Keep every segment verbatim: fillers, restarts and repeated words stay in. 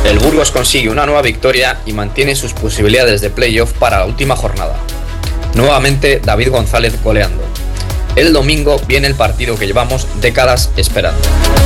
El Burgos consigue una nueva victoria y mantiene sus posibilidades de playoff para la última jornada. Nuevamente David González goleando. El domingo viene el partido que llevamos décadas esperando.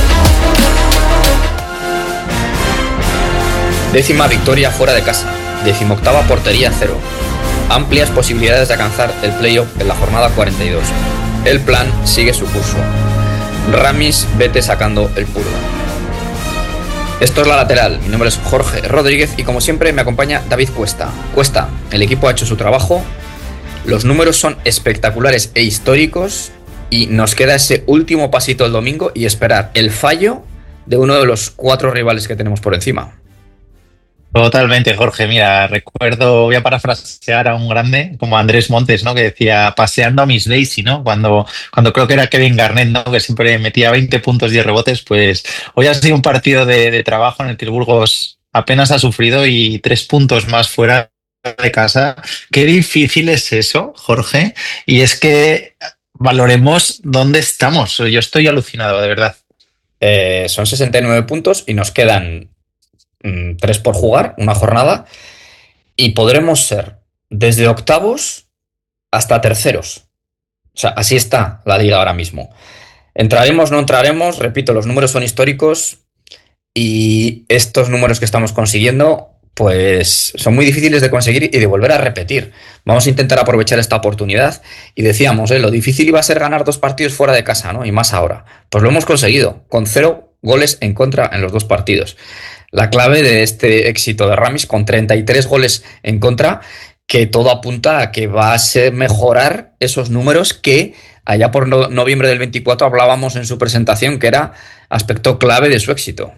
Décima victoria fuera de casa, decimoctava portería cero. Amplias posibilidades de alcanzar el playoff en la jornada cuarenta y dos. El plan sigue su curso. Ramis, vete sacando el purga. Esto es La Lateral, mi nombre es Jorge Rodríguez y como siempre me acompaña David Cuesta. Cuesta, el equipo ha hecho su trabajo, los números son espectaculares e históricos y nos queda ese último pasito el domingo y esperar el fallo de uno de los cuatro rivales que tenemos por encima. Totalmente, Jorge. Mira, recuerdo, voy a parafrasear a un grande como Andrés Montes, ¿no? Que decía, paseando a Miss Daisy, ¿no? Cuando, cuando creo que era Kevin Garnett, ¿no? Que siempre metía veinte puntos, diez rebotes, pues hoy ha sido un partido de, de trabajo en el que el Burgos apenas ha sufrido y tres puntos más fuera de casa. Qué difícil es eso, Jorge. Y es que valoremos dónde estamos. Yo estoy alucinado, de verdad. Eh, son sesenta y nueve puntos y nos quedan tres por jugar, una jornada, y podremos ser desde octavos hasta terceros. O sea, así está la liga ahora mismo. Entraremos, no entraremos, repito, los números son históricos y estos números que estamos consiguiendo pues son muy difíciles de conseguir y de volver a repetir. Vamos a intentar aprovechar esta oportunidad y decíamos, ¿eh? Lo difícil iba a ser ganar dos partidos fuera de casa, ¿no? Y más ahora. Pues lo hemos conseguido, con cero goles en contra en los dos partidos. La clave de este éxito de Ramis con treinta y tres goles en contra, que todo apunta a que va a ser mejorar esos números que allá por no, noviembre del veinticuatro hablábamos en su presentación que era aspecto clave de su éxito.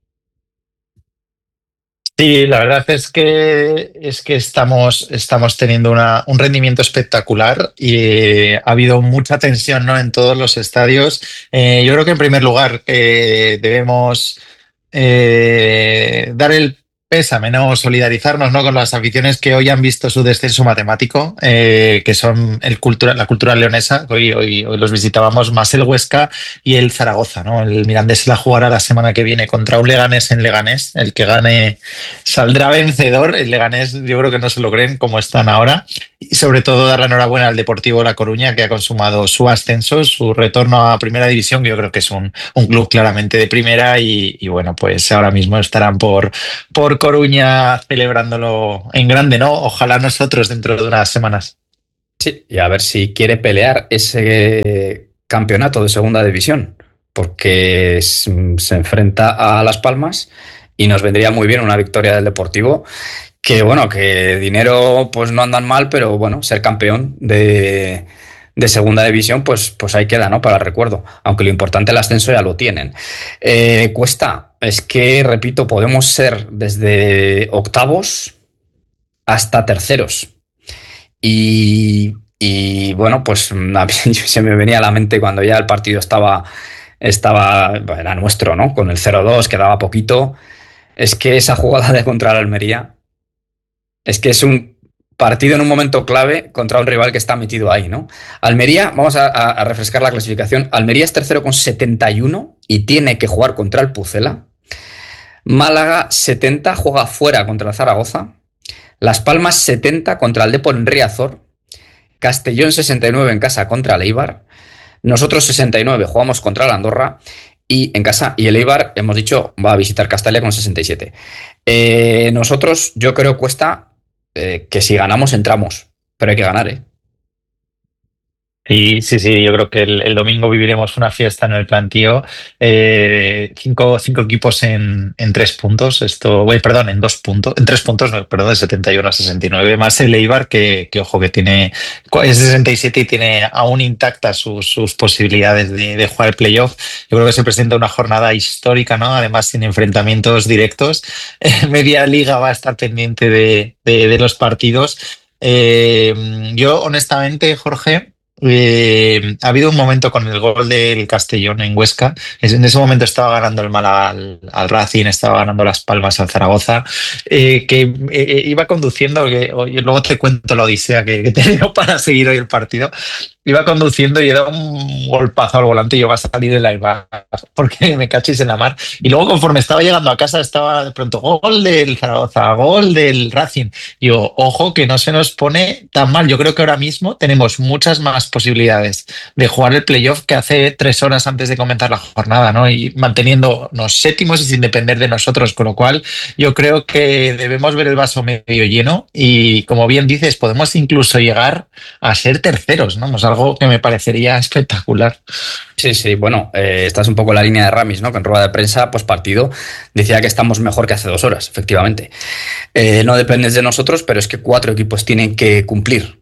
Sí, la verdad es que es que estamos, estamos teniendo una, un rendimiento espectacular y ha habido mucha tensión, ¿no? En todos los estadios. Eh, yo creo que en primer lugar eh, debemos Eh, dar el pésame, ¿no? Solidarizarnos, ¿no? Con las aficiones que hoy han visto su descenso matemático, eh, que son el cultura, la cultura leonesa. Hoy, hoy, hoy los visitábamos más el Huesca y el Zaragoza, ¿no? El Mirandés la jugará la semana que viene contra un Leganés en Leganés. El que gane saldrá vencedor. El Leganés yo creo que no se lo creen como están ahora. Y sobre todo dar la enhorabuena al Deportivo La Coruña, que ha consumado su ascenso, su retorno a Primera División, que yo creo que es un, un club claramente de primera y, y bueno, pues ahora mismo estarán por, por Coruña celebrándolo en grande, ¿no? Ojalá nosotros dentro de unas semanas. Sí, y a ver si quiere pelear ese campeonato de Segunda División, porque se enfrenta a Las Palmas y nos vendría muy bien una victoria del Deportivo. Que bueno, que dinero pues no andan mal, pero bueno, ser campeón de, de Segunda División pues, pues ahí queda, ¿no? Para el recuerdo, aunque lo importante el ascenso ya lo tienen. Eh, Cuesta, es que, repito, podemos ser desde octavos hasta terceros. Y, y bueno, pues se me venía a la mente cuando ya el partido estaba, estaba era nuestro, ¿no? Con el cero dos, quedaba poquito. Es que esa jugada de contra el Almería, es que es un partido en un momento clave contra un rival que está metido ahí, ¿no? Almería, vamos a, a refrescar la clasificación. Almería es tercero con setenta y uno y tiene que jugar contra el Pucela. Málaga setenta, juega fuera contra el Zaragoza. Las Palmas setenta contra el Depor en Riazor. Castellón sesenta y nueve en casa contra el Eibar. Nosotros sesenta y nueve jugamos contra el Andorra. Y en casa, y el Eibar, hemos dicho, va a visitar Castalia con sesenta y siete. Eh, nosotros, yo creo, Cuesta eh, que si ganamos, entramos. Pero hay que ganar, ¿eh? Sí, sí, sí, yo creo que el, el domingo viviremos una fiesta en el plantío. Eh, cinco, cinco equipos en, en tres puntos, esto, bueno, perdón, en dos puntos, en tres puntos, no, perdón, de setenta y uno a sesenta y nueve, más el Eibar que, que ojo, que tiene, es sesenta y siete y tiene aún intactas sus, sus posibilidades de, de jugar el playoff. Yo creo que se presenta una jornada histórica, ¿no? Además, sin enfrentamientos directos. Eh, media liga va a estar pendiente de, de, de los partidos. Eh, yo, honestamente, Jorge, Eh, ha habido un momento con el gol del Castellón en Huesca. En ese momento estaba ganando el Málaga al, al Racing, estaba ganando Las Palmas al Zaragoza, eh, que eh, iba conduciendo, que hoy, luego te cuento la odisea que, que he tenido para seguir hoy el partido. iba conduciendo y he dado un golpazo al volante y yo va a salir de la Eibar porque me cachis en la mar. Y luego conforme estaba llegando a casa estaba de pronto gol del Zaragoza, gol del Racing. Y yo, ojo que no se nos pone tan mal. Yo creo que ahora mismo tenemos muchas más posibilidades de jugar el playoff que hace tres horas antes de comenzar la jornada, ¿no? Y manteniéndonos séptimos y sin depender de nosotros, con lo cual yo creo que debemos ver el vaso medio lleno y, como bien dices, podemos incluso llegar a ser terceros, ¿no? Es algo que me parecería espectacular. Sí, sí, bueno, eh, esta es un poco la línea de Ramis, ¿no? Que en rueda de prensa, pues partido, decía que estamos mejor que hace dos horas, efectivamente. Eh, no dependes de nosotros, pero es que cuatro equipos tienen que cumplir.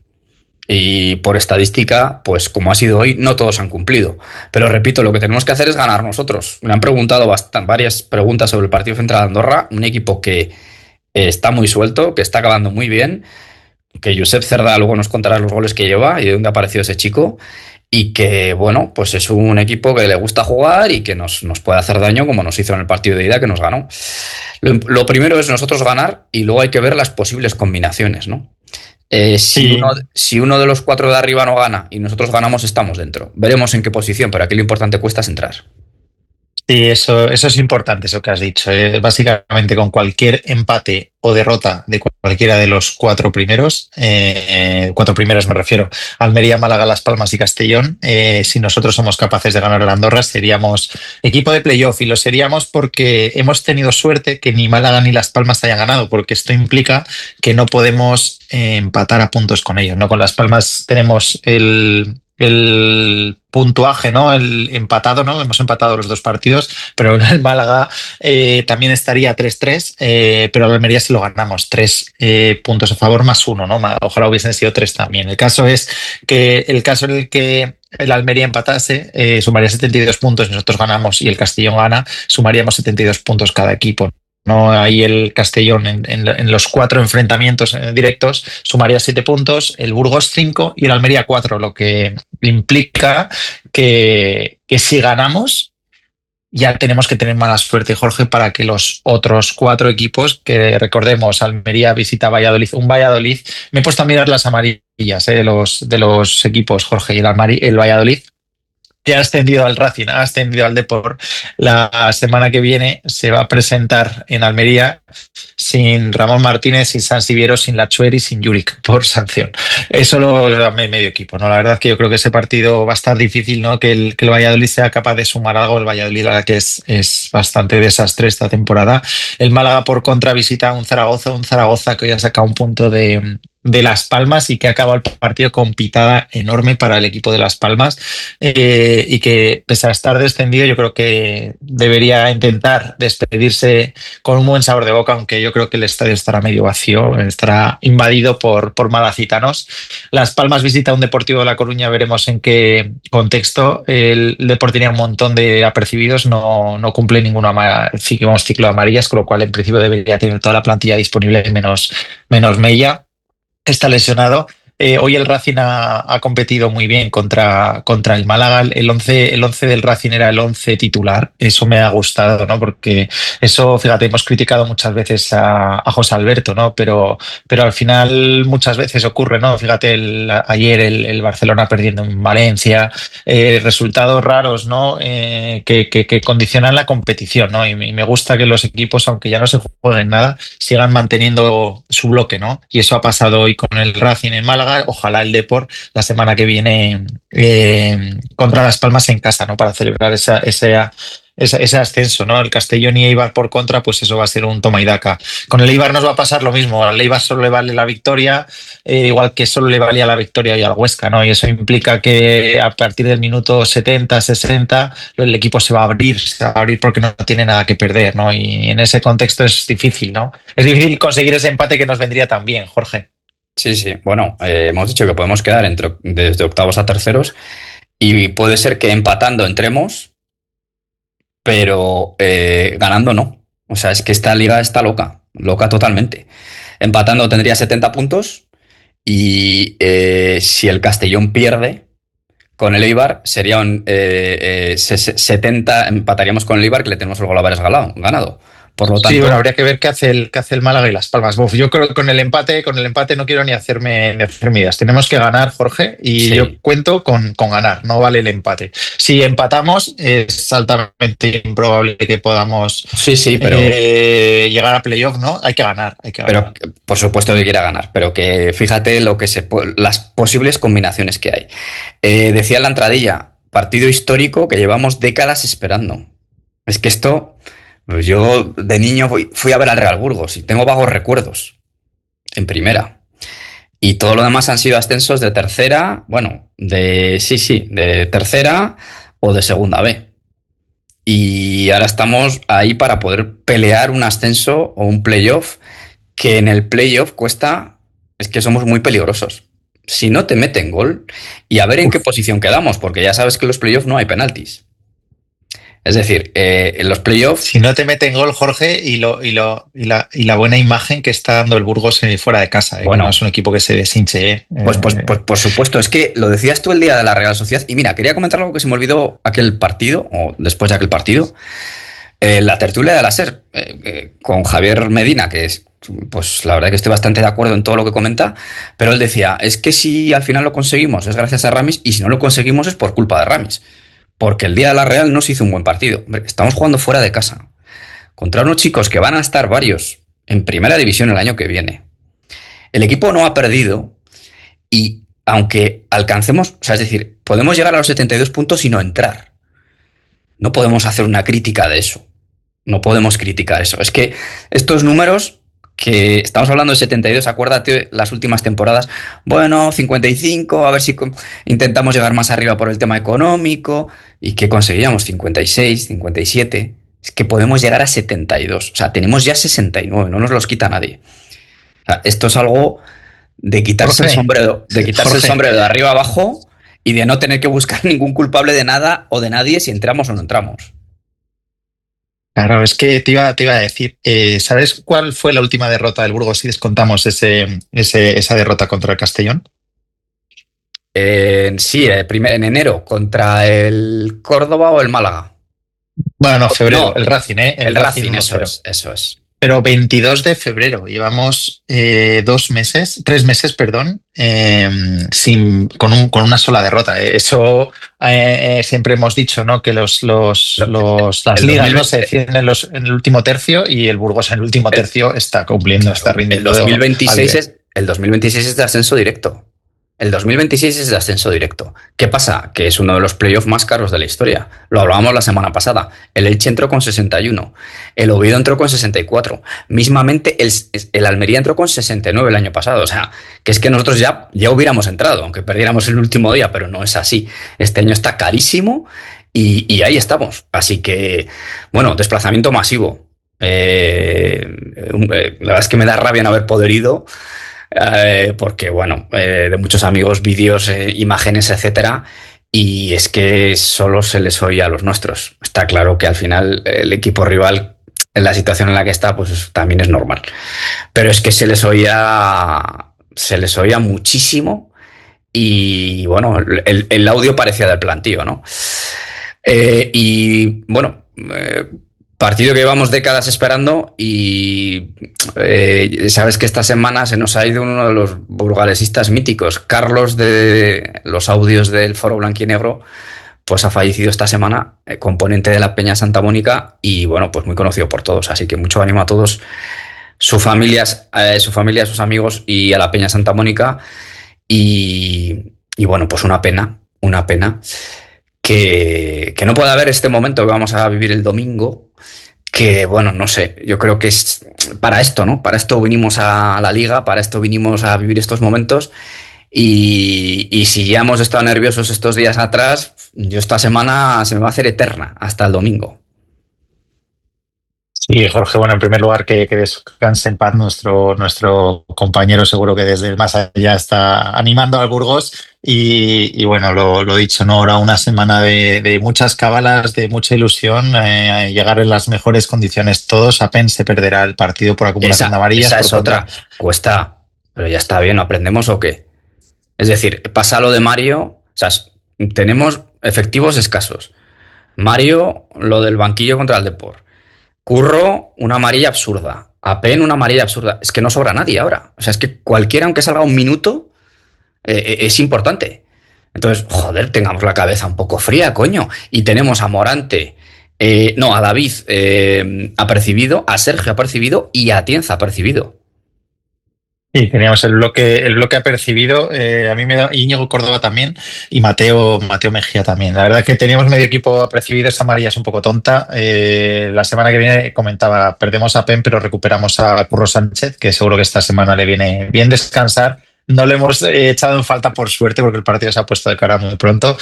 Y por estadística, pues como ha sido hoy, no todos han cumplido. Pero repito, lo que tenemos que hacer es ganar nosotros. Me han preguntado bastante, varias preguntas sobre el partido frente a Andorra, un equipo que eh, está muy suelto, que está acabando muy bien, que Josep Cerda luego nos contará los goles que lleva y de dónde ha aparecido ese chico. Y que, bueno, pues es un equipo que le gusta jugar y que nos, nos puede hacer daño como nos hizo en el partido de ida que nos ganó. Lo, lo primero es nosotros ganar y luego hay que ver las posibles combinaciones, ¿no? Eh, si, Sí. uno, si uno de los cuatro de arriba no gana y nosotros ganamos, estamos dentro. Veremos en qué posición, pero aquí lo importante cuesta es entrar. Sí, eso, eso es importante, eso que has dicho. ¿Eh? Básicamente, con cualquier empate o derrota de cualquiera de los cuatro primeros, eh, cuatro primeros me refiero, Almería, Málaga, Las Palmas y Castellón, eh, si nosotros somos capaces de ganar a Andorra, seríamos equipo de playoff, y lo seríamos porque hemos tenido suerte que ni Málaga ni Las Palmas hayan ganado, porque esto implica que no podemos eh, empatar a puntos con ellos, ¿no? Con Las Palmas tenemos el... el puntuaje, ¿no? El empatado, ¿no? Hemos empatado los dos partidos, pero el Málaga eh, también estaría tres tres, eh, pero al Almería se lo ganamos, tres eh, puntos a favor más uno, ¿no? Ojalá hubiesen sido tres también. El caso es que el caso en el que el Almería empatase, eh, sumaría setenta y dos puntos, nosotros ganamos y el Castellón gana, sumaríamos setenta y dos puntos cada equipo. No, ahí el Castellón en, en, en los cuatro enfrentamientos directos sumaría siete puntos, el Burgos cinco y el Almería cuatro, lo que implica que, que si ganamos ya tenemos que tener mala suerte, Jorge, para que los otros cuatro equipos, que recordemos, Almería visita Valladolid, un Valladolid, me he puesto a mirar las amarillas eh, de, los, de los equipos, Jorge, y el, Almari, el Valladolid que ha ascendido al Racing, ha ascendido al Depor. La semana que viene se va a presentar en Almería sin Ramón Martínez, sin San Siviero, sin Lachueri y sin Juric por sanción. Eso lo da medio equipo, ¿no? La verdad es que yo creo que ese partido va a estar difícil, ¿no? Que el, que el Valladolid sea capaz de sumar algo. El Valladolid, la verdad que es, es bastante desastre esta temporada. El Málaga, por contra, visita a un Zaragoza, un Zaragoza que hoy ha sacado un punto de... de Las Palmas y que ha acabado el partido con pitada enorme para el equipo de Las Palmas, eh, y que, pese a estar descendido, yo creo que debería intentar despedirse con un buen sabor de boca, aunque yo creo que el estadio estará medio vacío, estará invadido por, por malacitanos. Las Palmas visita un Deportivo de La Coruña, veremos en qué contexto. El Deportivo tenía un montón de apercibidos, no, no cumple ningún ciclo de amarillas, con lo cual en principio debería tener toda la plantilla disponible, menos, menos Mella. Está lesionado. Eh, hoy el Racing ha, ha competido muy bien contra, contra el Málaga. El once, el once del Racing era el once titular. Eso me ha gustado, ¿no? Porque eso, fíjate, hemos criticado muchas veces a, a José Alberto, ¿no? Pero, pero al final muchas veces ocurre, ¿no? Fíjate, el, ayer el, el Barcelona perdiendo en Valencia, eh, resultados raros, ¿no? Eh, que, que, que condicionan la competición, ¿no? Y, y me gusta que los equipos, aunque ya no se jueguen nada, sigan manteniendo su bloque, ¿no? Y eso ha pasado hoy con el Racing en Málaga. Ojalá el Depor la semana que viene eh, contra Las Palmas en casa, ¿no? Para celebrar esa, esa, esa, ese ascenso, ¿no? El Castellón y Eibar por contra, pues eso va a ser un toma y daca. Con el Eibar nos va a pasar lo mismo. Al Eibar solo le vale la victoria, eh, igual que solo le valía la victoria y al Huesca, ¿no? Y eso implica que a partir del minuto setenta, sesenta, el equipo se va a abrir, se va a abrir porque no tiene nada que perder, ¿no? Y en ese contexto es difícil, ¿no? Es difícil conseguir ese empate que nos vendría tan bien, Jorge. Sí, sí. Bueno, eh, hemos dicho que podemos quedar entre, desde octavos a terceros y puede ser que empatando entremos, pero eh, ganando no. O sea, es que esta liga está loca, loca totalmente. Empatando tendría setenta puntos y eh, si el Castellón pierde con el Eibar serían eh, eh, setenta, empataríamos con el Eibar que le tenemos el gol a ganado. Por lo Sí, tanto, bueno, habría que ver qué hace el, qué hace el Málaga y Las Palmas. Uf, yo creo que con el empate, con el empate no quiero ni hacerme, ni hacerme ideas. Tenemos que ganar, Jorge, y yo sí, cuento con, con ganar, no vale el empate. Si empatamos, es altamente improbable que podamos sí, sí, pero, eh, llegar a playoff, ¿no? Hay que ganar, hay que pero ganar. por supuesto que quiera ganar, pero que fíjate lo que se, pu- las posibles combinaciones que hay. Eh, decía en la entradilla, partido histórico que llevamos décadas esperando. Es que esto, pues yo de niño fui, fui a ver al Real Burgos y tengo vagos recuerdos en primera. Y todo lo demás han sido ascensos de tercera, bueno, de sí, sí, de tercera o de segunda B. Y ahora estamos ahí para poder pelear un ascenso o un playoff, que en el playoff cuesta, es que somos muy peligrosos. Si no te meten gol, y a ver en qué posición quedamos, porque ya sabes que en los playoffs no hay penaltis. Es decir, eh, en los playoffs, Si no te meten gol, Jorge, y, lo, y, lo, y, la, y la buena imagen que está dando el Burgos eh, fuera de casa, eh, que no bueno, es un equipo que se deshinche. Eh. pues, pues, Eh, pues por supuesto, es que lo decías tú el día de la Real Sociedad, y mira, quería comentar algo que se me olvidó aquel partido, o después de aquel partido, eh, la tertulia de la SER, eh, eh, con Javier Medina, que es, pues la verdad que estoy bastante de acuerdo en todo lo que comenta, pero él decía, es que si al final lo conseguimos es gracias a Ramis, y si no lo conseguimos es por culpa de Ramis. Porque el día de la Real no se hizo un buen partido. Hombre, estamos jugando fuera de casa, contra unos chicos que van a estar varios en primera división el año que viene. El equipo no ha perdido y aunque alcancemos, o sea, es decir, podemos llegar a los setenta y dos puntos y no entrar. No podemos hacer una crítica de eso. No podemos criticar eso. Es que estos números que estamos hablando de setenta y dos, acuérdate las últimas temporadas, bueno, cincuenta y cinco, a ver si intentamos llegar más arriba por el tema económico, y que conseguíamos cincuenta y seis, cincuenta y siete, es que podemos llegar a setenta y dos, o sea, tenemos ya sesenta y nueve, no nos los quita nadie. O sea, esto es algo de quitarse el Jorge, sombrero, de quitarse el Jorge, sombrero de arriba abajo y de no tener que buscar ningún culpable de nada o de nadie si entramos o no entramos. claro, es que te iba, te iba a decir, eh, ¿sabes cuál fue la última derrota del Burgos si descontamos ese, ese, esa derrota contra el Castellón? Eh, sí, eh, primer- en enero contra el Córdoba o el Málaga. Bueno, no, febrero, No, el Racing, ¿eh? el El Racing Racing, uno eso cero. es, eso es. Pero veintidós de febrero, llevamos eh, dos meses, tres meses, perdón, eh, sin, con, un, con una sola derrota. Eh, Eso eh, eh, siempre hemos dicho, ¿no? Que los, los, Lo- los, las El ligas no se dos mil veinte, deciden en, los, en el último tercio y el Burgos en el último el, tercio está cumpliendo, está claro, el rindiendo de- al dos mil veintiséis nivel. es, el dos mil veintiséis es de ascenso directo. El dos mil veintiséis es de ascenso directo. ¿Qué pasa? Que es uno de los playoffs más caros de la historia. Lo hablábamos la semana pasada. El Elche entró con sesenta y uno. El Oviedo entró con sesenta y cuatro. Mismamente, el, el Almería entró con sesenta y nueve el año pasado. O sea, que es que nosotros ya, ya hubiéramos entrado, aunque perdiéramos el último día, pero no es así. Este año está carísimo y, y ahí estamos. Así que, bueno, desplazamiento masivo. Eh, eh, la verdad es que me da rabia no haber podido, eh, porque, bueno, eh, de muchos amigos, vídeos, eh, imágenes, etcétera, y es que solo se les oye a los nuestros. Está claro que al final el equipo rival, en la situación en la que está, pues también es normal. Pero es que se les oía, se les oía muchísimo y, bueno, el, el audio parecía del plantío, ¿no? Eh, y, bueno, eh, partido que llevamos décadas esperando y eh, sabes que esta semana se nos ha ido uno de los burgalesistas míticos, Carlos de los audios del Foro Blanquinegro, pues ha fallecido esta semana, eh, componente de la Peña Santa Mónica y bueno, pues muy conocido por todos, así que mucho ánimo a todos, sus familias, eh, su familia, sus amigos y a la Peña Santa Mónica y, y bueno, pues una pena, una pena que, que no pueda haber este momento que vamos a vivir el domingo, que bueno, no sé, yo creo que es para esto, ¿no? Para esto vinimos a la liga, para esto vinimos a vivir estos momentos y, y si ya hemos estado nerviosos estos días atrás, yo esta semana se me va a hacer eterna hasta el domingo. Sí, Jorge, bueno, en primer lugar que, que descanse en paz nuestro, nuestro compañero, seguro que desde el más allá está animando al Burgos y, y bueno, lo, lo dicho, ¿no? Ahora una semana de, de muchas cábalas, de mucha ilusión, eh, llegar en las mejores condiciones todos, apenas se perderá el partido por acumulación de Esa, amarillas. esa Por es otra, cuesta, pero ya está bien, ¿aprendemos o qué? Es decir, pasa lo de Mario, o sea, tenemos efectivos escasos. Mario, lo del banquillo contra el Depor. Curro, una amarilla absurda. Apen, una amarilla absurda. Es que no sobra nadie ahora. O sea, es que cualquiera, aunque salga un minuto, eh, es importante. Entonces, joder, tengamos la cabeza un poco fría, coño. Y tenemos a Morante, eh, no, a David eh, apercibido, a Sergio apercibido y a Tienza apercibido. Sí, teníamos el bloque, el bloque apercibido, eh, a mí me da Íñigo Córdoba también y Mateo, Mateo Mejía también. La verdad es que teníamos medio equipo apercibido, esta amarilla es un poco tonta. Eh, la semana que viene comentaba, perdemos a Pen, pero recuperamos a Curro Sánchez, que seguro que esta semana le viene bien descansar. No le hemos eh, echado en falta por suerte porque el partido se ha puesto de cara muy pronto,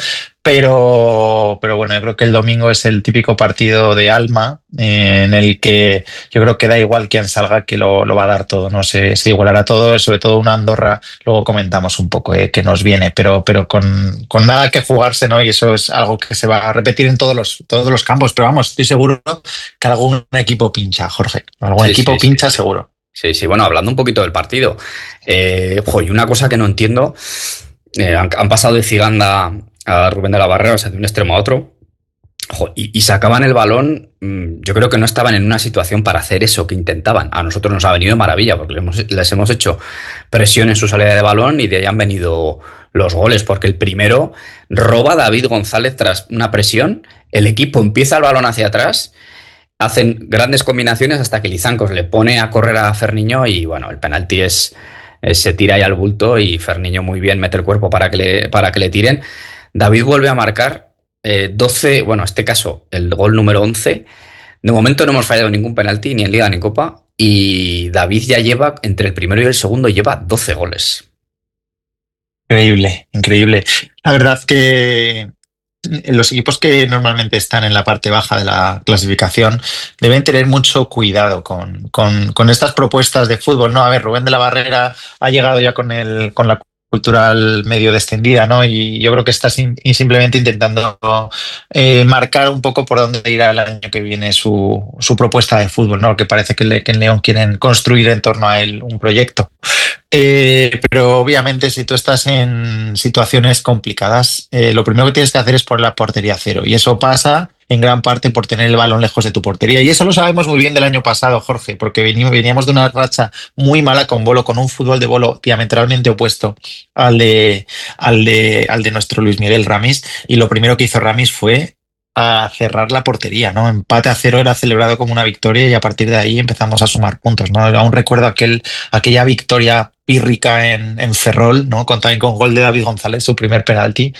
pero, pero bueno, yo creo que el domingo es el típico partido de alma eh, en el que yo creo que da igual quién salga, que lo, lo va a dar todo, no se, se igualará todo, sobre todo una Andorra, luego comentamos un poco eh, que nos viene, pero, pero con, con nada que jugarse, ¿no? Y eso es algo que se va a repetir en todos los, todos los campos, pero vamos, estoy seguro que algún equipo pincha, Jorge, algún Sí, equipo sí, sí, pincha sí. seguro. Sí, sí, bueno, hablando un poquito del partido. Eh, jo, y una cosa que no entiendo, eh, han, han pasado de Ciganda a Rubén de la Barrera, o sea, de un extremo a otro, jo, y, y sacaban el balón. mmm, Yo creo que no estaban en una situación para hacer eso que intentaban. A nosotros nos ha venido de maravilla, porque les hemos, les hemos hecho presión en su salida de balón y de ahí han venido los goles, porque el primero roba David González tras una presión, el equipo empieza el balón hacia atrás, hacen grandes combinaciones hasta que Lizancos le pone a correr a Ferniño y bueno, el penalti es, es se tira ahí al bulto y Ferniño muy bien mete el cuerpo para que le, para que le tiren. David vuelve a marcar eh, doce, bueno, en este caso el gol número once. De momento no hemos fallado ningún penalti ni en Liga ni en Copa y David ya lleva, entre el primero y el segundo, lleva doce goles. Increíble, increíble. La verdad que los equipos que normalmente están en la parte baja de la clasificación deben tener mucho cuidado con, con, con estas propuestas de fútbol, ¿no? A ver, Rubén de la Barrera ha llegado ya con el, con la cultural medio descendida, ¿no? Y yo creo que está sim- y simplemente intentando eh, marcar un poco por dónde irá el año que viene su, su propuesta de fútbol, ¿no? Que parece que, le- que en León quieren construir en torno a él un proyecto. Eh, pero obviamente si tú estás en situaciones complicadas, eh, lo primero que tienes que hacer es poner la portería a cero. Y eso pasa en gran parte por tener el balón lejos de tu portería. Y eso lo sabemos muy bien del año pasado, Jorge, porque veníamos, veníamos de una racha muy mala con Bolo, con un fútbol de Bolo diametralmente opuesto al de, al de, al de nuestro Luis Miguel Ramis. Y lo primero que hizo Ramis fue a cerrar la portería, ¿no? Empate a cero era celebrado como una victoria y a partir de ahí empezamos a sumar puntos, ¿no? Aún recuerdo aquel, aquella victoria pírrica en, en Ferrol, ¿no? Con, también con gol de David González, su primer penalti.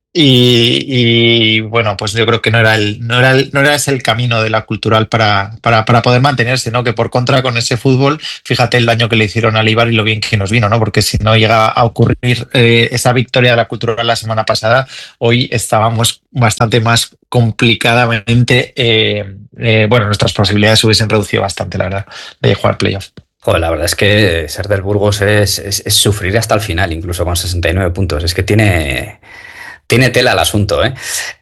Y, y, bueno, pues yo creo que no era el, no era el, no era ese el camino de la cultural para, para, para poder mantenerse, ¿no? Que por contra con ese fútbol, fíjate el daño que le hicieron al Eibar y lo bien que nos vino, ¿no? Porque si no llega a ocurrir eh, esa victoria de la cultural la semana pasada, hoy estábamos bastante más complicadamente, eh, eh, bueno, nuestras posibilidades se hubiesen reducido bastante, la verdad, de jugar playoff. Joder, la verdad es que ser del Burgos es, es, es sufrir hasta el final, incluso con sesenta y nueve puntos. Es que tiene... Tiene tela el asunto, ¿eh?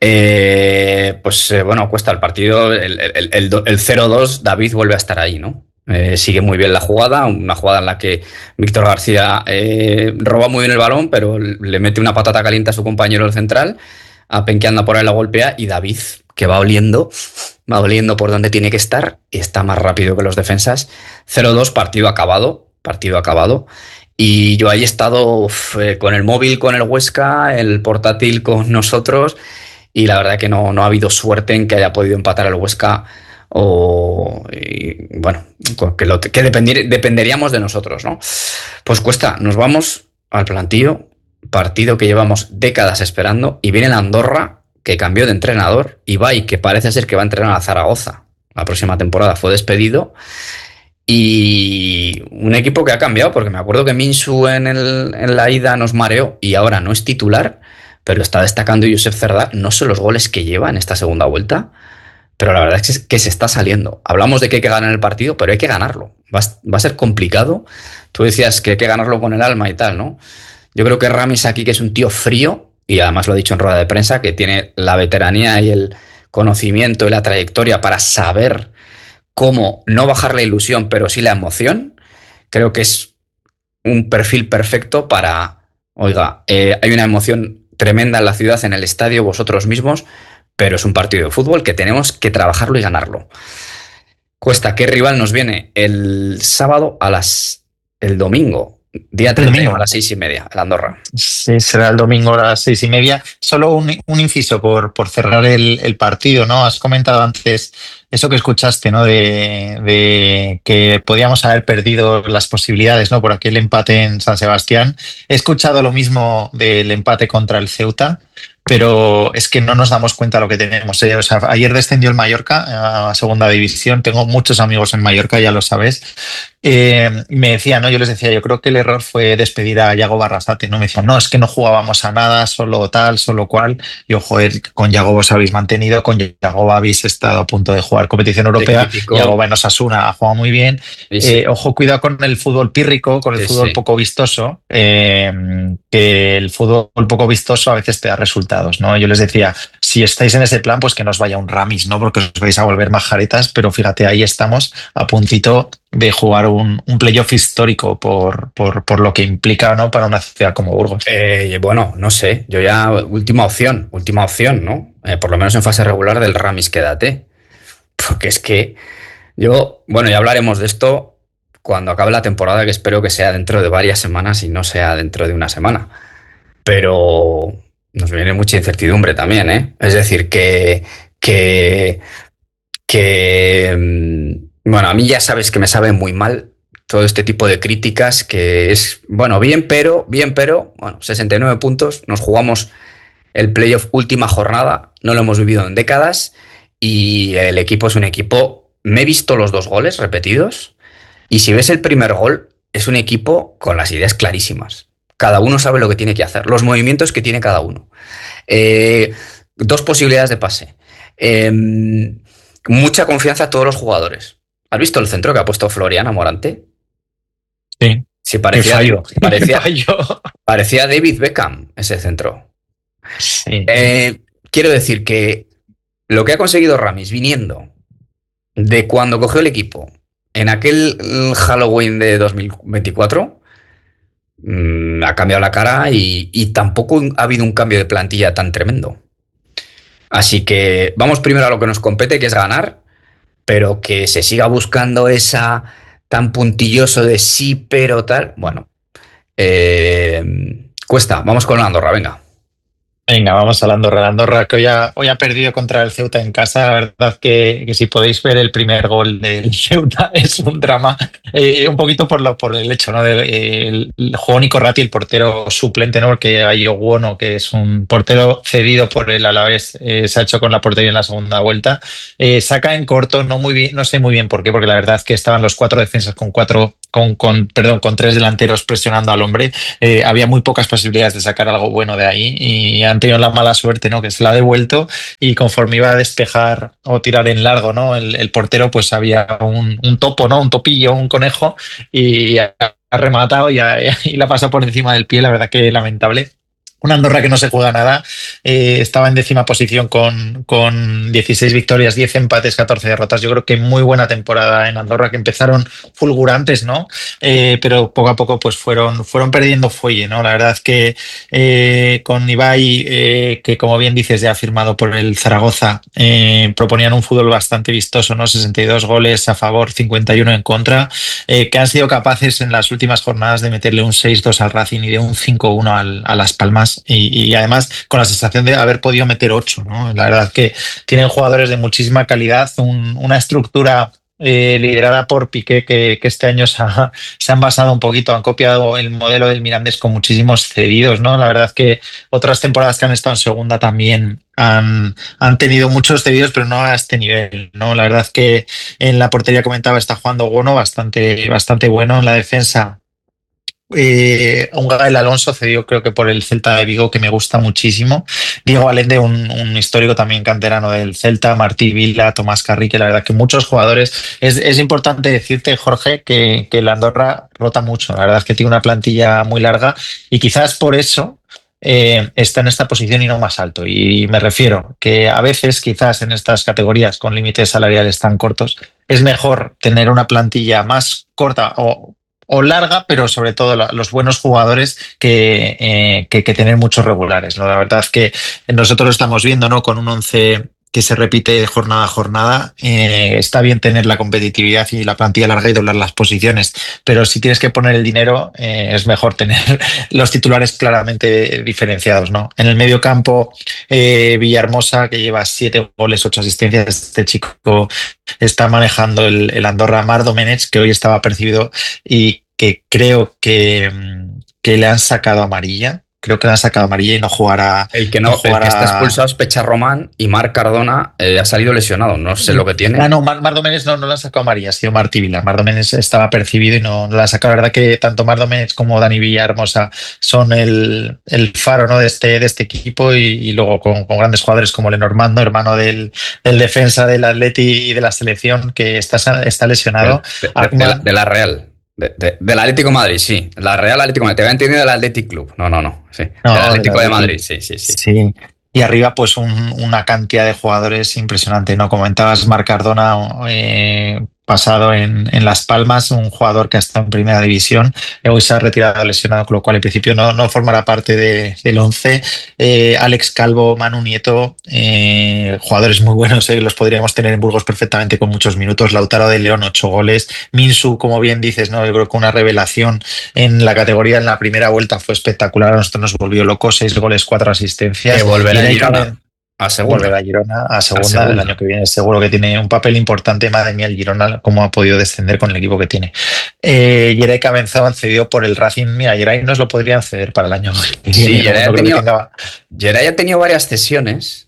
Eh, pues eh, bueno, cuesta el partido, el, el, el, el cero dos, David vuelve a estar ahí, ¿no? Eh, sigue muy bien la jugada, una jugada en la que Víctor García eh, roba muy bien el balón, pero le mete una patata caliente a su compañero el central, a Pen que anda por ahí la golpea, y David, que va oliendo, va oliendo por donde tiene que estar, y está más rápido que los defensas. cero dos, partido acabado, partido acabado. Y yo ahí he estado uf, eh, con el móvil, con el Huesca, el portátil con nosotros, y la verdad que no, no ha habido suerte en que haya podido empatar el Huesca o, y, bueno, que, lo, que dependir, dependeríamos de nosotros, ¿no? Pues cuesta, nos vamos al plantillo, partido que llevamos décadas esperando, y viene la Andorra, que cambió de entrenador, y va y que parece ser que va a entrenar a Zaragoza. La próxima temporada fue despedido. Y un equipo que ha cambiado, porque me acuerdo que Minsu en, el, en la ida nos mareó y ahora no es titular, pero está destacando Josep Cerdá. No sé los goles que lleva en esta segunda vuelta, pero la verdad es que se está saliendo. Hablamos de que hay que ganar el partido, pero hay que ganarlo. Va a, va a ser complicado. Tú decías que hay que ganarlo con el alma y tal, ¿no? Yo creo que Ramis aquí, que es un tío frío, y además lo ha dicho en rueda de prensa, que tiene la veteranía y el conocimiento y la trayectoria para saber cómo no bajar la ilusión, pero sí la emoción. Creo que es un perfil perfecto para, oiga, eh, hay una emoción tremenda en la ciudad, en el estadio, vosotros mismos, pero es un partido de fútbol que tenemos que trabajarlo y ganarlo. Cuesta, ¿qué rival nos viene el sábado a las... el domingo, día El treinta y uno a domingo. las seis y media, el Andorra? Sí, será el domingo a las seis y media. Solo un, un inciso por, por cerrar el, el partido, ¿no? Has comentado antes eso que escuchaste, ¿no? De, de que podíamos haber perdido las posibilidades, ¿no? Por aquel empate en San Sebastián. He escuchado lo mismo del empate contra el Ceuta, pero es que no nos damos cuenta de lo que tenemos, ¿eh? O sea, ayer descendió el Mallorca a segunda división. Tengo muchos amigos en Mallorca, ya lo sabes. Eh, me decía, ¿no? Yo les decía, yo creo que el error fue despedir a Yago Barrasate, ¿no? Me decían, no, es que no jugábamos a nada, solo tal, solo cual. Yo, joder, con Yago vos habéis mantenido, con Yago habéis estado a punto de jugar competición Te europea. critico. Yago en Osasuna ha jugado muy bien. Y Eh, sí, ojo, cuidado con el fútbol pírrico, con el sí, fútbol sí. poco vistoso, eh, que el fútbol poco vistoso a veces te da resultados, ¿no? Yo les decía, si estáis en ese plan, pues que nos vaya un Ramis, ¿no? Porque os vais a volver majaretas, pero fíjate, ahí estamos a puntito de jugar un, un playoff histórico por, por, por lo que implica, ¿no? Para una ciudad como Burgos. Eh, bueno, no sé, yo ya, última opción, última opción, ¿no? Eh, por lo menos en fase regular del Ramis, quédate. Porque es que yo, bueno, ya hablaremos de esto cuando acabe la temporada, que espero que sea dentro de varias semanas y no sea dentro de una semana. Pero nos viene mucha incertidumbre también, ¿eh? Es decir, que, que, que, mm, bueno, a mí ya sabes que me sabe muy mal todo este tipo de críticas, que es, bueno, bien, pero, bien, pero, bueno, sesenta y nueve puntos, nos jugamos el playoff última jornada, no lo hemos vivido en décadas y el equipo es un equipo, me he visto los dos goles repetidos y si ves el primer gol, es un equipo con las ideas clarísimas. Cada uno sabe lo que tiene que hacer, los movimientos que tiene cada uno. Eh, dos posibilidades de pase. Eh, mucha confianza a todos los jugadores. ¿Has visto el centro que ha puesto Florian Morante? Sí, Sí, qué parecía, fallo, qué parecía, fallo. parecía David Beckham ese centro. Sí. Eh, quiero decir que lo que ha conseguido Ramis viniendo de cuando cogió el equipo en aquel Halloween de dos mil veinticuatro mmm, ha cambiado la cara y, y tampoco ha habido un cambio de plantilla tan tremendo. Así que vamos primero a lo que nos compete, que es ganar, pero que se siga buscando esa tan puntilloso de sí, pero tal. Bueno, eh, cuesta. Vamos con la Andorra, venga. Venga, vamos a la Andorra. La Andorra que hoy ha, hoy ha perdido contra el Ceuta en casa. La verdad que, que si podéis ver el primer gol del Ceuta es un drama. Eh, un poquito por, lo, por el hecho, ¿no? De, eh, el, el Juan Nico Ratti, el portero suplente, ¿no? Porque hay Oguono, que es un portero cedido por el Alavés, eh, se ha hecho con la portería en la segunda vuelta. Eh, saca en corto, no muy bien, no sé muy bien por qué, porque la verdad es que estaban los cuatro defensas con cuatro, con, con, perdón, con tres delanteros presionando al hombre. Eh, había muy pocas posibilidades de sacar algo bueno de ahí y han tenido la mala suerte, ¿no? Que se la ha devuelto y conforme iba a despejar o tirar en largo, ¿no? El, el portero, pues había un, un topo, ¿no? Un topillo, un conejo y ha, ha rematado y, ha, y la ha pasado por encima del pie, la verdad que lamentable. Una Andorra que no se juega nada, eh, estaba en décima posición con, con dieciséis victorias, diez empates, catorce derrotas. Yo creo que muy buena temporada en Andorra, que empezaron fulgurantes, ¿no? Eh, pero poco a poco pues fueron, fueron perdiendo fuelle, ¿no? La verdad es que eh, con Ibai, eh, que como bien dices ya ha firmado por el Zaragoza, eh, proponían un fútbol bastante vistoso, ¿no? sesenta y dos goles a favor, cincuenta y uno en contra, eh, que han sido capaces en las últimas jornadas de meterle un seis dos al Racing y de un cinco uno al, a Las Palmas. Y, y además con la sensación de haber podido meter ocho, ¿no? La verdad que tienen jugadores de muchísima calidad, un, una estructura eh, liderada por Piqué que, que este año se, ha, se han basado un poquito, han copiado el modelo del Mirandés con muchísimos cedidos, ¿no? La verdad que otras temporadas que han estado en segunda también han, han tenido muchos cedidos, pero no a este nivel, ¿no? La verdad que en la portería comentaba está jugando Bono bastante, bastante bueno, en la defensa Eh, un Gael Alonso cedido creo que por el Celta de Vigo que me gusta muchísimo. Diego Allende, un, un histórico también canterano del Celta, Martí Vila, Tomás Carrique, la verdad que muchos jugadores. Es, es importante decirte, Jorge, que, que la Andorra rota mucho. La verdad es que tiene una plantilla muy larga y quizás por eso eh, está en esta posición y no más alto. Y me refiero que a veces quizás en estas categorías con límites salariales tan cortos es mejor tener una plantilla más corta o o larga, pero sobre todo la, los buenos jugadores que, eh, que, que tener muchos regulares, ¿no? La verdad es que nosotros lo estamos viendo, ¿no? Con un once que se repite jornada a jornada. Eh, está bien tener la competitividad y la plantilla larga y doblar las posiciones, pero si tienes que poner el dinero, eh, es mejor tener los titulares claramente diferenciados, ¿no? En el medio campo, eh, Villahermosa, que lleva siete goles, ocho asistencias. Este chico está manejando el, el Andorra. Marc Domènech, que hoy estaba percibido y que creo que, que le han sacado amarilla. Creo que le han sacado amarilla y no jugará. El que, no, no jugará... el que está expulsado es Pecharromán y Marc Cardona eh, ha salido lesionado. No sé lo que tiene. Ah, no, Marc Domènech no, no le han sacado amarilla, ha sido Martí Vila. Marc Domènech estaba percibido y no, no le han sacado. La verdad que tanto Marc Domènech como Dani Villahermosa son el, el faro, ¿no?, de, este, de este equipo, y, y luego con, con grandes jugadores como Lenormando, hermano del, del defensa del Atleti y de la selección, que está, está lesionado. De, de, de, de, la, de la Real. De, de, del Atlético de Madrid, sí. La Real Atlético de Madrid. Te había entendido del Athletic Club. No, no, no. Sí. No, del Atlético de de Madrid, sí, sí, sí. Sí. Y arriba, pues un, una cantidad de jugadores impresionante, ¿no? Comentabas Marc Cardona, eh, pasado en, en Las Palmas, un jugador que ha estado en primera división. Hoy se ha retirado lesionado, con lo cual en principio no, no formará parte de, del once. Eh, Alex Calvo, Manu Nieto, eh, jugadores muy buenos, eh, los podríamos tener en Burgos perfectamente con muchos minutos. Lautaro de León, ocho goles. Minsu, como bien dices, ¿no? Yo creo que una revelación en la categoría en la primera vuelta, fue espectacular. A nosotros nos volvió locos, seis goles, cuatro asistencias. Que volverá a Girona. A segunda. Volver a Girona a segunda, a segunda el año que viene. Seguro que tiene un papel importante. Madre mía, el Girona, cómo ha podido descender con el equipo que tiene. Eh, Yeray Cabenzón cedido por el Racing. Mira, Yeray nos lo podrían ceder para el año que viene. Sí, Yeray, no, ha, tenido, tenga... Yeray ha tenido varias cesiones.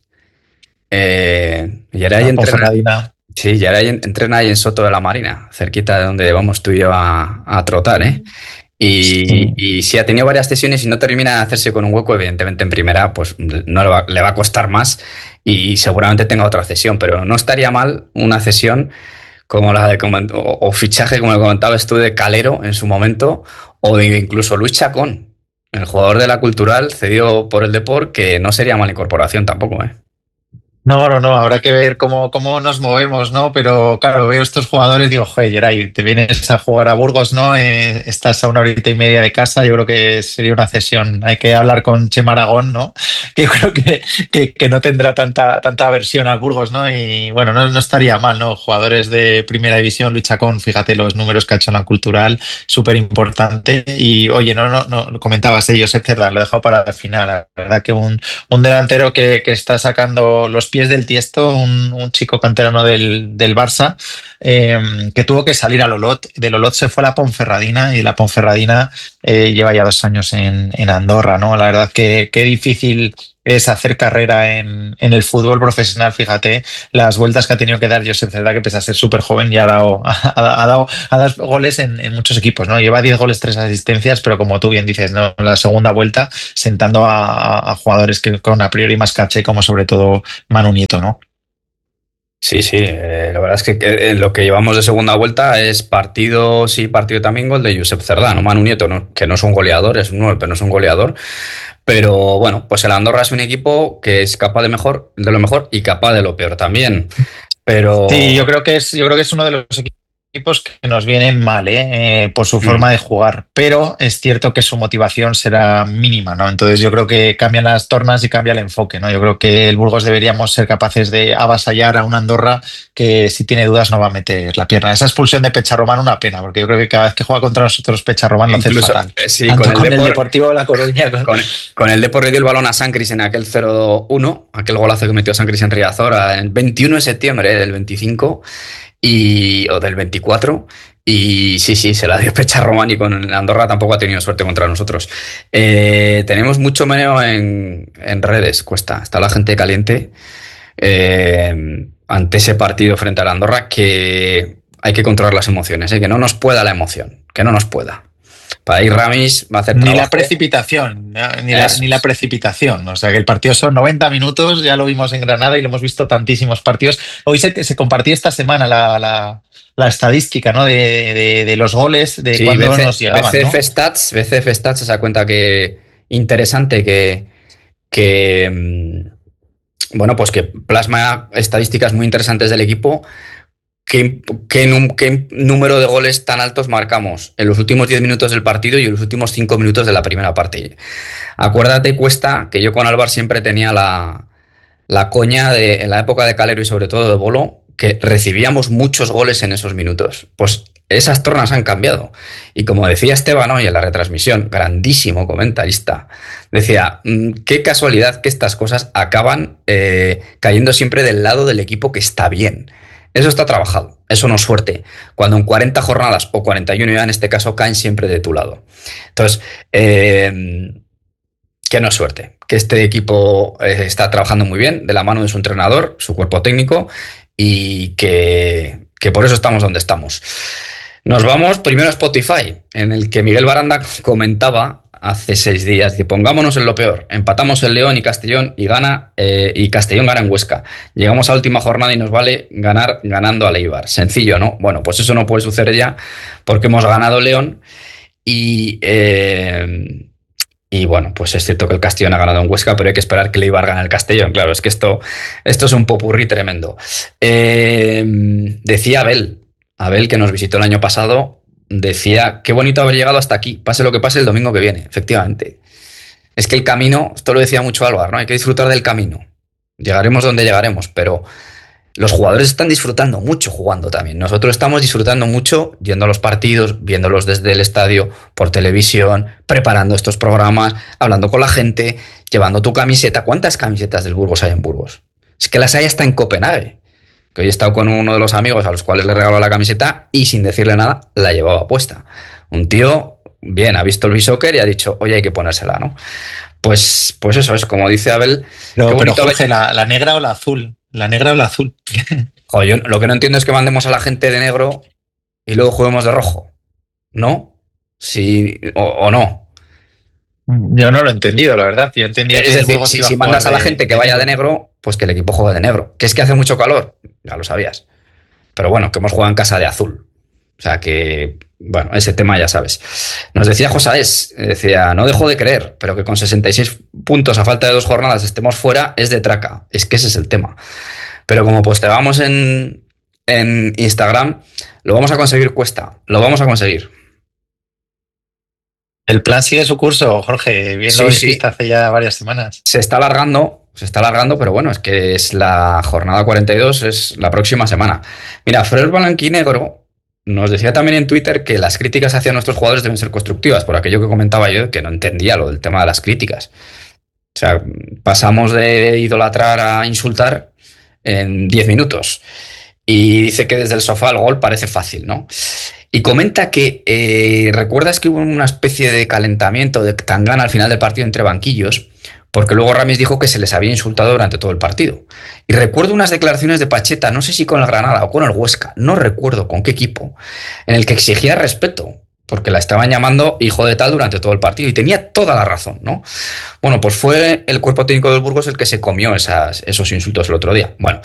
Eh, Yeray entrena, sí, Yeray entrena ahí en Soto de la Marina, cerquita de donde vamos tú y yo a, a trotar, ¿eh? Y sí. y si ha tenido varias cesiones y no termina de hacerse con un hueco, evidentemente en primera pues no le va, le va a costar más y seguramente tenga otra cesión, pero no estaría mal una cesión como la de o, o fichaje, como lo comentabas tú, de Calero en su momento, o de incluso Luis Chacón, el jugador de la Cultural cedido por el Depor, que no sería mala incorporación tampoco, ¿eh? No, no, no, habrá que ver cómo, cómo nos movemos, ¿no? Pero claro, veo estos jugadores y digo, joder, Yeray, te vienes a jugar a Burgos, ¿no? Eh, estás a una horita y media de casa, yo creo que sería una cesión. Hay que hablar con Chema Aragón, ¿no? Que yo creo que, que, que no tendrá tanta, tanta aversión al Burgos, ¿no? Y bueno, no, no estaría mal, ¿no? Jugadores de primera división, Luis Chacón, fíjate los números que ha hecho en la Cultural, súper importante. Y oye, no, no, no, comentabas ellos, Cerda, lo he dejado para el final. La verdad que un, un delantero que, que está sacando los pies del tiesto, un, un chico canterano del, del Barça, eh, que tuvo que salir al Olot. Del Olot se fue a la Ponferradina y la Ponferradina eh, lleva ya dos años en, en Andorra, ¿no? La verdad que qué difícil es hacer carrera en, en el fútbol profesional. Fíjate las vueltas que ha tenido que dar Josep Cerda, que pese a ser súper joven y ha dado, ha, ha dado, ha dado goles en, en muchos equipos, ¿no? Lleva diez goles, tres asistencias, pero como tú bien dices, ¿no? La segunda vuelta sentando a, a jugadores que con a priori más caché, como sobre todo Manu Nieto, ¿no? Sí, sí, eh, la verdad es que, que lo que llevamos de segunda vuelta es partido sí, partido también gol de Josep Cerda, ¿no? Manu Nieto, ¿no? Que no es un goleador, es un nueve, pero no es un goleador. Pero bueno, pues el Andorra es un equipo que es capaz de mejor, de lo mejor y capaz de lo peor también. Pero sí, yo creo que es, yo creo que es uno de los equipos que nos vienen mal, ¿eh? Eh, por su forma mm. de jugar, pero es cierto que su motivación será mínima, ¿no? Entonces yo creo que cambian las tornas y cambia el enfoque, ¿no? Yo creo que el Burgos deberíamos ser capaces de avasallar a un Andorra que, si tiene dudas, no va a meter la pierna. Esa expulsión de Pecharromán, una pena, porque yo creo que cada vez que juega contra nosotros Pecharromán lo hace fatal. Sí, con, el, con Depor, el Deportivo de La Coruña. Con, con, con el Depor le dio el balón a Sancris en aquel cero uno, aquel golazo que metió Sancris en Riazor el veintiuno de septiembre del veinticinco y, o del veinticuatro. Y sí, sí, se la dio Pecharromán, y con Andorra tampoco ha tenido suerte contra nosotros. Eh, tenemos mucho meneo en, en redes, cuesta. Está la gente caliente eh, ante ese partido frente a la Andorra, que hay que controlar las emociones, ¿eh? Que no nos pueda la emoción, que no nos pueda. Para ir Ramis va a hacer ni trabajo. la precipitación, ni la, ni la precipitación. O sea, que el partido son noventa minutos, ya lo vimos en Granada y lo hemos visto tantísimos partidos. Hoy se, se compartió esta semana la... la la estadística, ¿no? de, de, de los goles, de sí, cuándo nos llegaban, B C F ¿no? Stats, B C F Stats, esa cuenta que interesante que, que bueno, pues que plasma estadísticas muy interesantes del equipo. ¿Qué, qué, qué número de goles tan altos marcamos en los últimos diez minutos del partido y en los últimos cinco minutos de la primera parte? Acuérdate, Cuesta, que yo con Álvar siempre tenía la la coña de, en la época de Calero y sobre todo de Bolo, que recibíamos muchos goles en esos minutos. Pues esas tornas han cambiado. Y como decía Esteban hoy en la retransmisión, grandísimo comentarista, decía, "Mm, qué casualidad que estas cosas acaban eh, cayendo siempre del lado del equipo que está bien. Eso está trabajado, eso no es suerte. Cuando en cuarenta jornadas o cuarenta y uno ya en este caso caen siempre de tu lado. Entonces, eh, que no es suerte, que este equipo eh, está trabajando muy bien de la mano de su entrenador, su cuerpo técnico y que, que por eso estamos donde estamos. Nos vamos primero a Spotify, en el que Miguel Baranda comentaba hace seis días que pongámonos en lo peor, empatamos el León y Castellón y gana eh, y Castellón gana en Huesca. Llegamos a la última jornada y nos vale ganar ganando al Eibar. Sencillo, ¿no? Bueno, pues eso no puede suceder ya porque hemos ganado León y... Eh, Y bueno, pues es cierto que el Castellón ha ganado en Huesca, pero hay que esperar que el Eibar gane el Castellón. Claro, es que esto, esto es un popurrí tremendo. Eh, decía Abel, Abel que nos visitó el año pasado, decía, qué bonito haber llegado hasta aquí, pase lo que pase el domingo que viene, efectivamente. Es que el camino, esto lo decía mucho Álvaro, ¿no? Hay que disfrutar del camino. Llegaremos donde llegaremos, pero los jugadores están disfrutando mucho jugando también. Nosotros estamos disfrutando mucho yendo a los partidos, viéndolos desde el estadio, por televisión, preparando estos programas, hablando con la gente, llevando tu camiseta. ¿Cuántas camisetas del Burgos hay en Burgos? Es que las hay hasta en Copenhague. Que hoy he estado con uno de los amigos a los cuales le regaló la camiseta y sin decirle nada la llevaba puesta. Un tío, bien, ha visto el B-Soccer y ha dicho, oye, hay que ponérsela, ¿no? Pues, pues eso es, como dice Abel. Pero, pero Jorge, ¿la, ¿la negra o la azul? La negra o la azul. Joder, yo lo que no entiendo es que mandemos a la gente de negro y luego juguemos de rojo. ¿No? Sí, o, o no. Yo no lo he entendido, la verdad. Yo entendía es que decir, si, si mandas a la gente que vaya de negro, pues que el equipo juegue de negro. Que es que hace mucho calor, ya lo sabías. Pero bueno, que hemos jugado en casa de azul. O sea que, bueno, ese tema ya sabes. Nos decía José, decía, no dejo de creer, pero que con sesenta y seis puntos a falta de dos jornadas estemos fuera es de traca. Es que ese es el tema. Pero como posteamos en, en Instagram, lo vamos a conseguir cuesta. Lo vamos a conseguir. El plan sigue su curso, Jorge. Bien lo sí, dijiste sí. hace ya varias semanas. Se está alargando, se está alargando, pero bueno, es que es la jornada cuarenta y dos, es la próxima semana. Mira, Fred Blanquinegro nos decía también en Twitter que las críticas hacia nuestros jugadores deben ser constructivas, por aquello que comentaba yo, que no entendía lo del tema de las críticas. O sea, pasamos de idolatrar a insultar en diez minutos. Y dice que desde el sofá el gol parece fácil, ¿no? Y comenta que, eh, ¿recuerdas que hubo una especie de calentamiento, de tangana al final del partido entre banquillos? Porque luego Ramis dijo que se les había insultado durante todo el partido. Y recuerdo unas declaraciones de Pacheta, no sé si con el Granada o con el Huesca, no recuerdo con qué equipo, en el que exigía respeto, porque la estaban llamando hijo de tal durante todo el partido y tenía toda la razón, ¿no? Bueno, pues fue el cuerpo técnico del Burgos el que se comió esas, esos insultos el otro día. Bueno,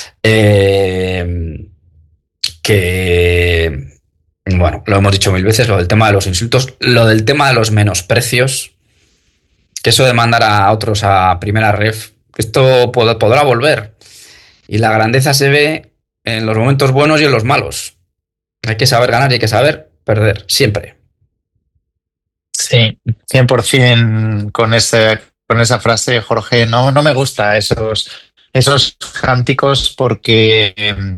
eh, que... Bueno, lo hemos dicho mil veces, lo del tema de los insultos, lo del tema de los menosprecios, que eso de mandar a otros a primera ref, esto pod- podrá volver. Y la grandeza se ve en los momentos buenos y en los malos. Hay que saber ganar y hay que saber perder, siempre. Sí, cien por ciento con, ese, con esa frase, Jorge. No, no me gusta esos, esos cánticos porque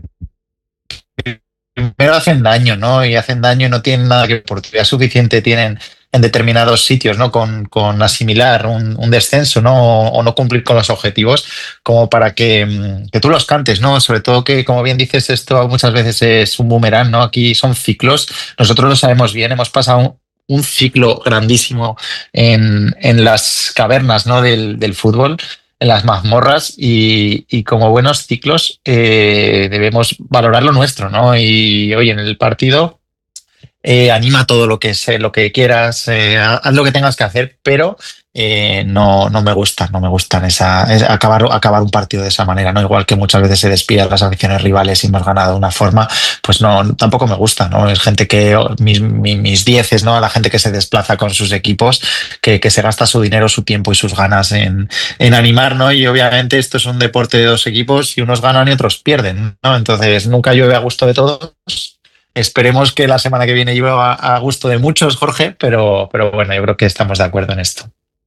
primero hacen daño, ¿no? Y hacen daño y no tienen nada que oportunidad suficiente tienen en determinados sitios, ¿no? Con, con asimilar un, un descenso, ¿no? O, o no cumplir con los objetivos, como para que, que tú los cantes, ¿no? Sobre todo que, como bien dices, esto muchas veces es un boomerang, ¿no? Aquí son ciclos. Nosotros lo sabemos bien, hemos pasado un, un ciclo grandísimo en, en las cavernas, ¿no? Del, del fútbol, en las mazmorras y, y como buenos ciclos eh, debemos valorar lo nuestro, ¿no? Y hoy en el partido eh, anima todo lo que sé, lo que quieras, eh, haz lo que tengas que hacer, pero eh, no, no me gusta, no me gustan esa, es acabar, acabar un partido de esa manera, ¿no? Igual que muchas veces se despiden las aficiones rivales y hemos ganado de una forma, pues no, tampoco me gusta, ¿no? Es gente que, mis, mis, mis dieces, ¿no? A la gente que se desplaza con sus equipos, que, que se gasta su dinero, su tiempo y sus ganas en, en animar, ¿no? Y obviamente esto es un deporte de dos equipos y unos ganan y otros pierden, ¿no? Entonces nunca llueve a gusto de todos. Esperemos que la semana que viene llueva a gusto de muchos, Jorge, pero, pero bueno, yo creo que estamos de acuerdo en esto.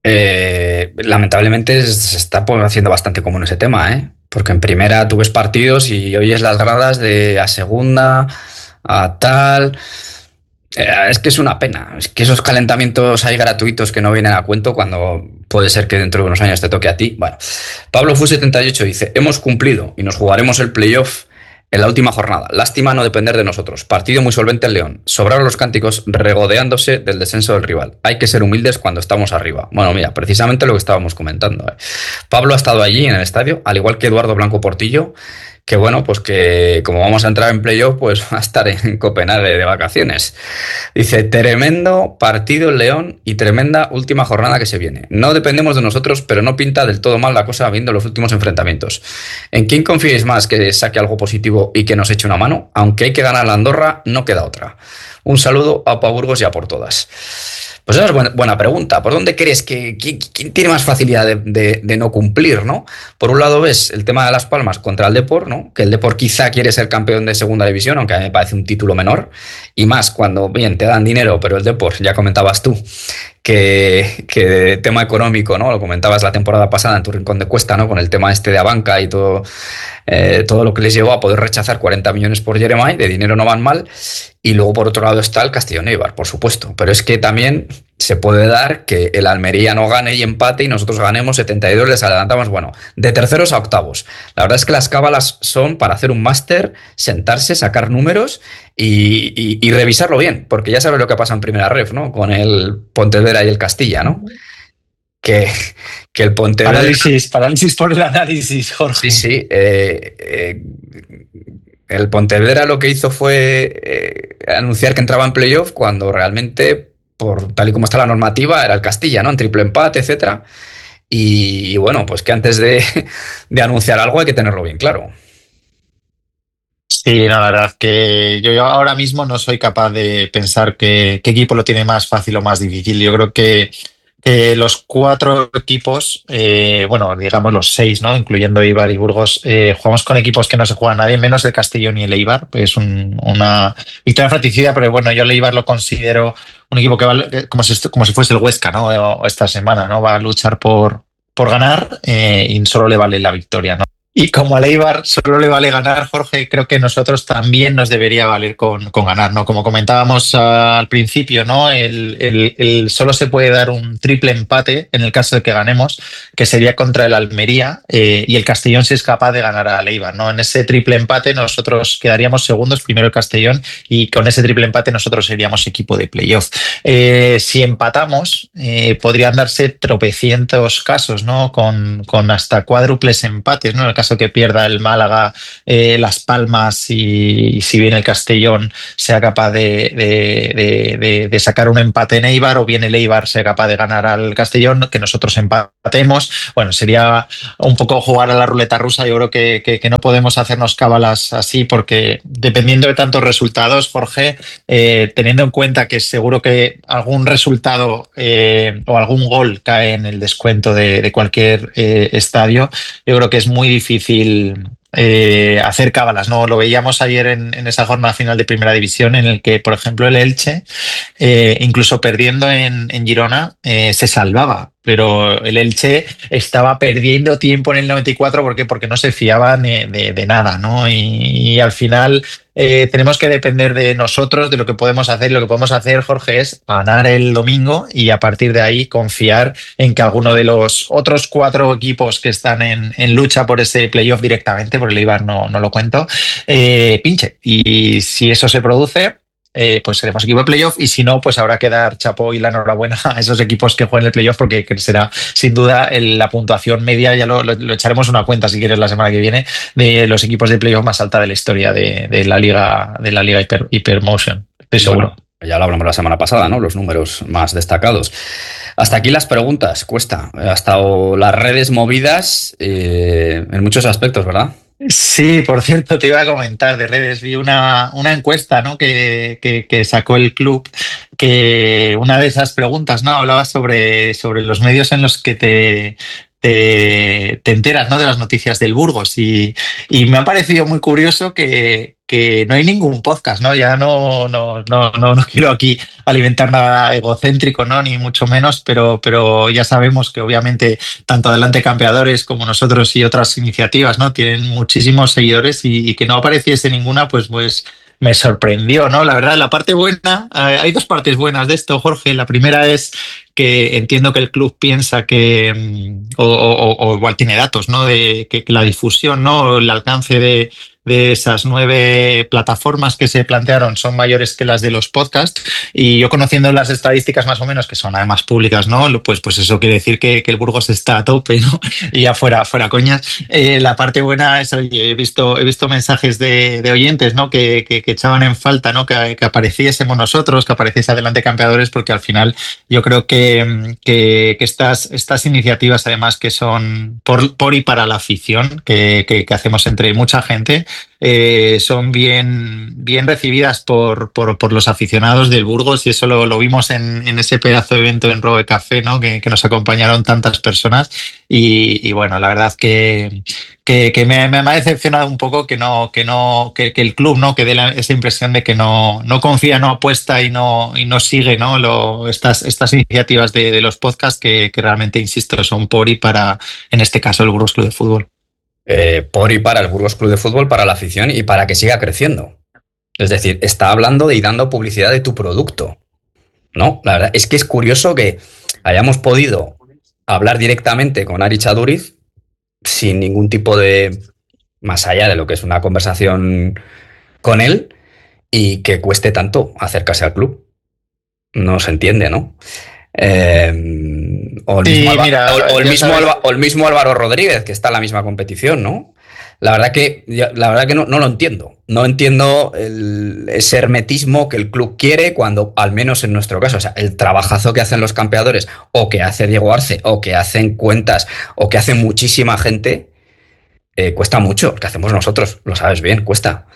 Eh, lamentablemente se está pues, haciendo bastante común ese tema, ¿eh? Porque en primera tú ves partidos y oyes las gradas de a segunda, a tal. Eh, es que es una pena. Es que esos calentamientos hay gratuitos que no vienen a cuento cuando puede ser que dentro de unos años te toque a ti. Bueno, Pablo Fu setenta y ocho dice: hemos cumplido y nos jugaremos el playoff en la última jornada. Lástima no depender de nosotros. Partido muy solvente el León. Sobraron los cánticos regodeándose del descenso del rival. Hay que ser humildes cuando estamos arriba. Bueno, mira, precisamente lo que estábamos comentando. ¿eh? Pablo ha estado allí en el estadio, al igual que Eduardo Blanco Portillo, que bueno, pues que como vamos a entrar en playoff, pues va a estar en Copenhague de vacaciones. Dice: tremendo partido el León y tremenda última jornada que se viene. No dependemos de nosotros, pero no pinta del todo mal la cosa viendo los últimos enfrentamientos. ¿En quién confiáis más que saque algo positivo y que nos eche una mano? Aunque hay que ganar la Andorra, no queda otra. Un saludo a Pau Burgos y a por todas. Pues esa es buena, buena pregunta. ¿Por dónde crees que quién, quién tiene más facilidad de, de, de no cumplir, ¿no? Por un lado ves el tema de Las Palmas contra el Depor, ¿no? Que el Depor quizá quiere ser campeón de segunda división, aunque a mí me parece un título menor. Y más cuando, bien, te dan dinero, pero el Depor, ya comentabas tú, que, que tema económico, ¿no? Lo comentabas la temporada pasada en tu rincón de cuesta, ¿no? Con el tema este de Abanca y todo, eh, todo lo que les llevó a poder rechazar cuarenta millones por Jeremai, de dinero no van mal. Y luego por otro lado está el Castellón Eibar, por supuesto. Pero es que también se puede dar que el Almería no gane y empate y nosotros ganemos setenta y dos, les adelantamos, bueno, de terceros a octavos. La verdad es que las cábalas son para hacer un máster, sentarse, sacar números y, y, y revisarlo bien, porque ya sabes lo que pasa en primera ref, ¿no? Con el Pontevedra y el Castilla, ¿no? Que, que el Pontevedra... Parálisis, parálisis por el análisis, Jorge. Sí, sí. Eh, eh, el Pontevedra lo que hizo fue eh, anunciar que entraba en playoff cuando realmente, por tal y como está la normativa, era el Castilla, ¿no? En triple empate, etcétera. Y, y bueno, pues que antes de, de anunciar algo hay que tenerlo bien claro. Sí, no, la verdad que yo, yo ahora mismo no soy capaz de pensar que, qué equipo lo tiene más fácil o más difícil. Yo creo que, que los cuatro equipos, eh, bueno, digamos los seis, ¿no? Incluyendo Eibar y Burgos, eh, jugamos con equipos que no se juega nadie, menos el Castellón y el Eibar. Es un, una victoria fratricida, pero bueno, yo el Eibar lo considero un equipo que va, como si, como si fuese el Huesca, ¿no? Esta semana, ¿no? Va a luchar por, por ganar eh, y solo le vale la victoria, ¿no? Y como al Eibar solo le vale ganar, Jorge, creo que nosotros también nos debería valer con, con ganar, ¿no? Como comentábamos uh, al principio, ¿no? El, el, el solo se puede dar un triple empate en el caso de que ganemos, que sería contra el Almería, eh, y el Castellón si es capaz de ganar al Eibar, ¿no? En ese triple empate nosotros quedaríamos segundos, primero el Castellón, y con ese triple empate nosotros seríamos equipo de playoff. Eh, si empatamos, eh, podrían darse tropecientos casos, ¿no? Con, con hasta cuádruples empates, ¿no? En el caso que pierda el Málaga, eh, Las Palmas y, y si bien el Castellón sea capaz de, de, de, de, de sacar un empate en Eibar o bien el Eibar sea capaz de ganar al Castellón, que nosotros empatemos, bueno, sería un poco jugar a la ruleta rusa. Yo creo que, que, que no podemos hacernos cábalas así porque dependiendo de tantos resultados, Jorge, eh, teniendo en cuenta que seguro que algún resultado eh, o algún gol cae en el descuento de, de cualquier eh, estadio, yo creo que es muy difícil difícil eh, hacer cábalas, ¿no? Lo veíamos ayer en, en esa jornada final de Primera División en el que, por ejemplo, el Elche, eh, incluso perdiendo en, en Girona, eh, se salvaba. Pero el Elche estaba perdiendo tiempo en el noventa y cuatro. ¿Por qué? Porque no se fiaban de, de, de nada, ¿no? Y, y al final eh, tenemos que depender de nosotros, de lo que podemos hacer. Y lo que podemos hacer, Jorge, es ganar el domingo y a partir de ahí confiar en que alguno de los otros cuatro equipos que están en, en lucha por ese playoff directamente, por el Eibar no, no lo cuento, eh, pinche. Y si eso se produce, Eh, pues seremos equipo de playoff y si no, pues habrá que dar chapo y la enhorabuena a esos equipos que jueguen el playoff porque será sin duda el, la puntuación media, ya lo, lo, lo echaremos una cuenta si quieres la semana que viene, de los equipos de playoff más alta de la historia de, de la liga de la liga Hyper, Hypermotion, estoy seguro. Bueno, ya lo hablamos la semana pasada, ¿no? Los números más destacados. Hasta aquí las preguntas, Cuesta. Hasta las redes movidas eh, en muchos aspectos, ¿verdad? Sí, por cierto, te iba a comentar de redes, vi una, una encuesta, ¿no? que, que, que sacó el club, que una de esas preguntas, ¿no? Hablaba sobre, sobre los medios en los que te, te, te enteras, ¿no?, de las noticias del Burgos. Y, y me ha parecido muy curioso que, que no hay ningún podcast, ¿no? Ya no, no, no, no, no quiero aquí alimentar nada egocéntrico, ¿no?, ni mucho menos, pero, pero ya sabemos que obviamente tanto Adelante Campeadores como nosotros y otras iniciativas, ¿no?, tienen muchísimos seguidores, y, y que no apareciese ninguna, pues, pues me sorprendió, ¿no? La verdad, la parte buena, eh, hay dos partes buenas de esto, Jorge. La primera es que entiendo que el club piensa que, mm, o, o- o igual tiene datos, ¿no?, de que, que la difusión, ¿no?, el alcance de, de esas nueve plataformas que se plantearon son mayores que las de los podcasts. Y yo, conociendo las estadísticas más o menos, que son además públicas, ¿no?, pues, pues eso quiere decir que, que el Burgos está a tope, ¿no? Y ya fuera, fuera coñas. Eh, la parte buena es, oye, he visto, he visto mensajes de, de oyentes, ¿no?, que, que, que echaban en falta, ¿no?, que, que apareciésemos nosotros, que apareciese Adelante Campeadores, porque al final yo creo que, que, que estas, estas iniciativas, además, que son por, por y para la afición, que, que, que hacemos entre mucha gente, eh, son bien, bien recibidas por, por, por los aficionados del Burgos, y eso lo, lo vimos en, en ese pedazo de evento en Robe Café, ¿no?, que, que nos acompañaron tantas personas. Y, y bueno, la verdad que, que, que me, me ha decepcionado un poco que no, que no, que, que el club, ¿no?, que dé la- esa impresión de que no, no confía, no apuesta y no, y no sigue, ¿no?, lo, estas, estas iniciativas de, de los podcasts que, que realmente, insisto, son por y para, en este caso, el Burgos Club de Fútbol. Eh, por y para el Burgos Club de Fútbol, para la afición y para que siga creciendo. Es decir, está hablando y dando publicidad de tu producto, ¿no? La verdad es que es curioso que hayamos podido hablar directamente con Ari Chaduriz sin ningún tipo de, más allá de lo que es una conversación con él, y que cueste tanto acercarse al club. No se entiende, ¿no? Eh, o, el mismo Sí, Alba- o- mira, o el ya mismo sabes. Alba- o el mismo Álvaro Rodríguez, que está en la misma competición, ¿no? La verdad que, ya- la verdad que no, no lo entiendo. No entiendo el- ese hermetismo que el club quiere cuando, al menos en nuestro caso, o sea, el trabajazo que hacen los campeadores, o que hace Diego Arce, o que hacen Cuentas, o que hace muchísima gente, eh, cuesta mucho. Lo que hacemos nosotros, lo sabes bien, cuesta.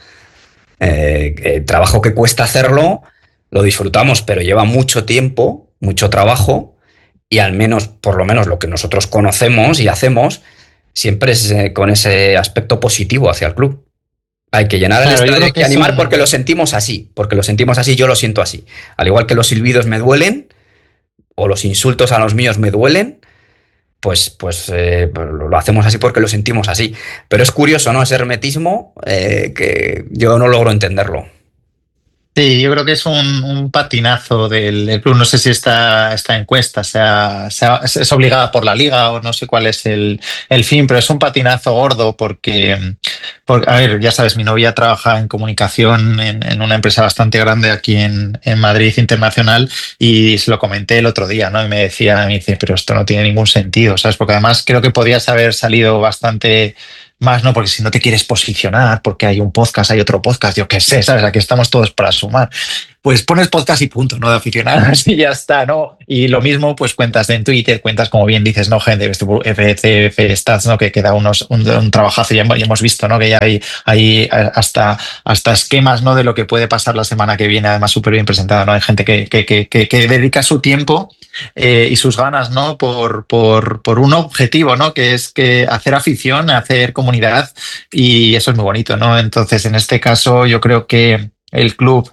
Eh, el trabajo que cuesta hacerlo, lo disfrutamos, pero lleva mucho tiempo, mucho trabajo, y al menos, por lo menos lo que nosotros conocemos y hacemos, siempre es eh, con ese aspecto positivo hacia el club. Hay que llenar el Claro, yo estadio, creo hay que que es animar porque lo un. sentimos así, porque lo sentimos así, yo lo siento así. Al igual que los silbidos me duelen, o los insultos a los míos me duelen, pues, pues eh, lo lo hacemos así porque lo sentimos así. Pero es curioso, ¿no? Ese hermetismo, eh, que yo no logro entenderlo. Sí, yo creo que es un, un patinazo del, del club. No sé si esta, esta encuesta sea, sea- es es obligada por la liga o no sé cuál es el, el fin, pero es un patinazo gordo porque, porque, a ver, ya sabes, mi novia trabaja en comunicación en, en una empresa bastante grande aquí en, en Madrid Internacional, y se lo comenté el otro día, ¿no? Y me decía, me dice, pero esto no tiene ningún sentido, ¿sabes? Porque además creo que podías haber salido bastante más, ¿no? Porque si no te quieres posicionar, porque hay un podcast, hay otro podcast, yo qué sé, ¿sabes? Aquí estamos todos para sumar. Pues pones podcast y punto, ¿no? De aficionados y ya está, ¿no? Y lo mismo, pues cuentas en Twitter, cuentas, como bien dices, ¿no? Gente, F C F Stats, ¿no? Que, que da unos, un, un trabajazo, ya hemos, ya hemos visto, ¿no? Que ya hay, hay hasta, hasta esquemas, ¿no?, de lo que puede pasar la semana que viene, además súper bien presentado, ¿no? Hay gente que, que, que, que, que dedica su tiempo eh, y sus ganas, ¿no? Por, por, por un objetivo, ¿no? Que es que hacer afición, hacer comunidad, y eso es muy bonito, ¿no? Entonces, en este caso, yo creo que el club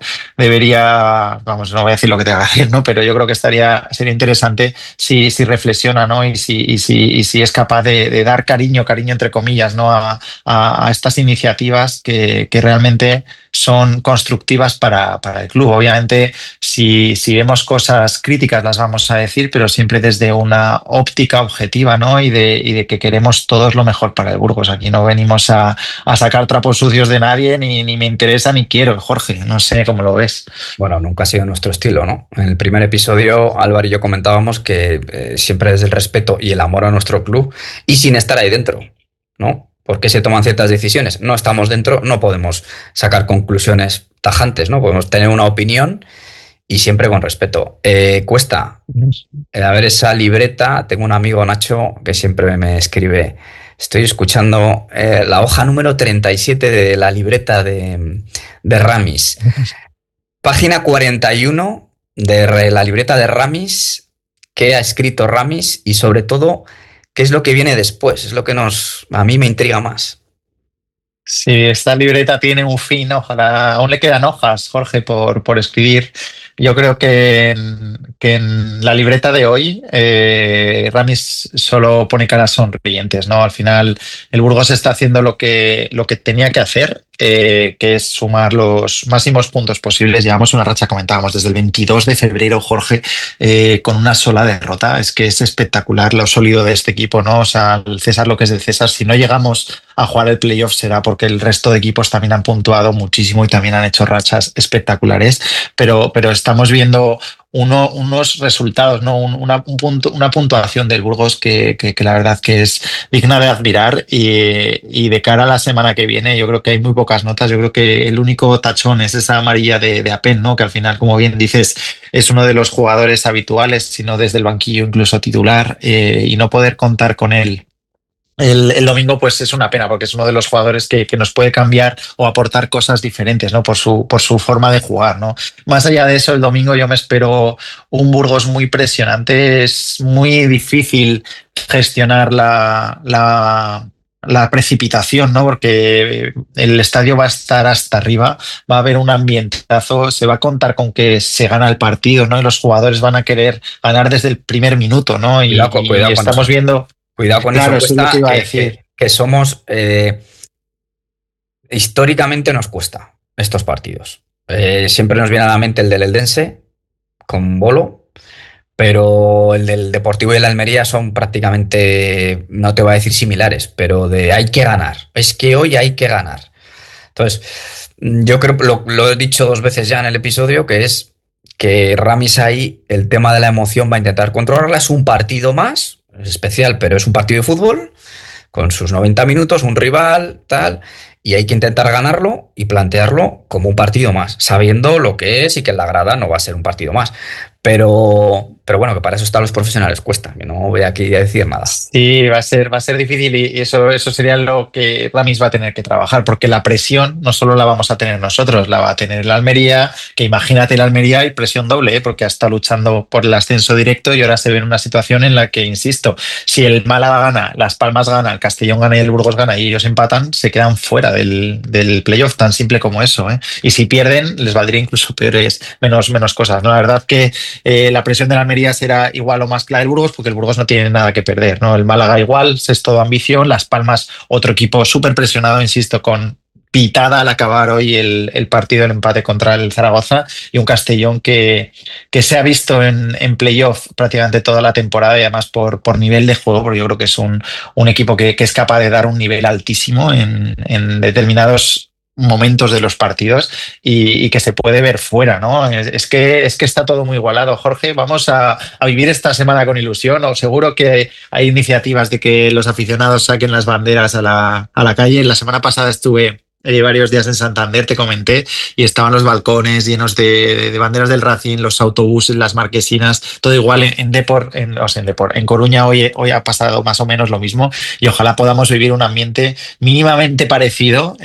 debería, vamos, no voy a decir lo que tenga que decir, ¿no? Pero yo creo que estaría, sería interesante si, si reflexiona, ¿no? Y si, y si, y si es capaz de, de dar cariño, cariño entre comillas, ¿no? A, a, a estas iniciativas que, que realmente son constructivas para, para el club. Obviamente, si, si vemos cosas críticas las vamos a decir, pero siempre desde una óptica objetiva, ¿no? Y de, y de que queremos todos lo mejor para el Burgos. Aquí no venimos a, a sacar trapos sucios de nadie, ni, ni me interesa ni quiero, Jorge. No sé cómo lo ves. Bueno, nunca ha sido nuestro estilo, ¿no? En el primer episodio, Álvaro y yo comentábamos que eh, siempre desde el respeto y el amor a nuestro club, y sin estar ahí dentro, ¿no? ¿Por qué se toman ciertas decisiones? No estamos dentro, no podemos sacar conclusiones tajantes, ¿no? Podemos tener una opinión, y siempre con respeto. Eh, cuesta, eh, a ver, esa libreta. Tengo un amigo, Nacho, que siempre me escribe: estoy escuchando eh, la hoja número treinta y siete de la libreta de, de Ramis. Página cuarenta y uno de la libreta de Ramis, que ha escrito Ramis, y sobre todo qué es lo que viene después, es lo que nos, a mí me intriga más. Sí, esta libreta tiene un fin, ojalá, aún le quedan hojas, Jorge, por, por escribir. Yo creo que en, que en la libreta de hoy eh, Ramis solo pone caras sonrientes, ¿no? Al final el Burgos está haciendo lo que, lo que tenía que hacer, eh, que es sumar los máximos puntos posibles. Llevamos una racha, comentábamos, desde el veintidós de febrero, Jorge, eh, con una sola derrota. Es que es espectacular lo sólido de este equipo, ¿no? O sea, el César lo que es del César. Si no llegamos a jugar el playoff será porque el resto de equipos también han puntuado muchísimo y también han hecho rachas espectaculares, pero, pero estamos viendo uno, unos resultados, ¿no? Un, una, un punto, una puntuación del Burgos que, que, que la verdad que es digna de admirar y, y de cara a la semana que viene yo creo que hay muy pocas notas. Yo creo que el único tachón es esa amarilla de, de Apen, ¿no? Que al final, como bien dices, es uno de los jugadores habituales, sino desde el banquillo incluso titular, eh, y no poder contar con él El, el domingo, pues es una pena porque es uno de los jugadores que, que nos puede cambiar o aportar cosas diferentes, ¿no? Por su, por su forma de jugar, ¿no? Más allá de eso, el domingo yo me espero un Burgos muy presionante. Es muy difícil gestionar la, la, la precipitación, ¿no? Porque el estadio va a estar hasta arriba, va a haber un ambientazo, se va a contar con que se gana el partido, ¿no? Y los jugadores van a querer ganar desde el primer minuto, ¿no? Y, Cuidado, cuidado y con estamos eso. viendo. Cuidado con Claro, eso, eso es lo que cuesta, iba a que, decir. que, que somos, eh, históricamente nos cuesta estos partidos. Eh, siempre nos viene a la mente el del Eldense, con Bolo, pero el del Deportivo y el Almería son prácticamente, no te voy a decir similares, pero de hay que ganar. Es que hoy hay que ganar. Entonces, yo creo, lo, lo he dicho dos veces ya en el episodio, que es que Ramis ahí, el tema de la emoción va a intentar controlarla. Es un partido más, es especial, pero es un partido de fútbol, con sus noventa minutos, un rival, tal, y hay que intentar ganarlo y plantearlo como un partido más, sabiendo lo que es y que en la grada no va a ser un partido más. Pero, pero bueno, que para eso están los profesionales, cuesta, que no voy aquí a decir nada. Sí, va a ser, va a ser difícil y eso, eso sería lo que Ramis va a tener que trabajar, porque la presión no solo la vamos a tener nosotros, la va a tener la Almería, que imagínate la Almería y presión doble, ¿eh? Porque ha estado luchando por el ascenso directo y ahora se ve en una situación en la que, insisto, si el Málaga gana, Las Palmas gana, el Castellón gana y el Burgos gana y ellos empatan, se quedan fuera del, del playoff, tan simple como eso, ¿eh? Y si pierden, les valdría incluso peores, menos, menos cosas, ¿no? La verdad que eh, la presión de la Almería será igual o más que la del Burgos, porque el Burgos no tiene nada que perder, ¿no? El Málaga igual, sexto de ambición, Las Palmas, otro equipo súper presionado, insisto, con pitada al acabar hoy el, el partido, el empate contra el Zaragoza, y un Castellón que, que se ha visto en, en playoff prácticamente toda la temporada y además por, por nivel de juego, porque yo creo que es un, un equipo que, que es capaz de dar un nivel altísimo en, en determinados momentos de los partidos y, y que se puede ver fuera, ¿no? Es, es que es que está todo muy igualado, Jorge. Vamos a, a vivir esta semana con ilusión, o seguro que hay iniciativas de que los aficionados saquen las banderas a la, a la calle. La semana pasada estuve eh, varios días en Santander, te comenté, y estaban los balcones llenos de, de, de banderas del Racing, los autobuses, las marquesinas, todo igual. En, en Depor, en, o sea, en Depor, en Coruña hoy, hoy ha pasado más o menos lo mismo y ojalá podamos vivir un ambiente mínimamente parecido